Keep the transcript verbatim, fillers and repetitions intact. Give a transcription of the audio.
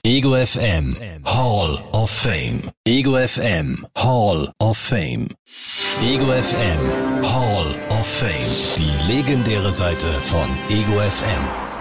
Ego F M Hall of Fame. Ego F M Hall of Fame. Ego F M Hall of Fame. Die legendäre Seite von Ego F M.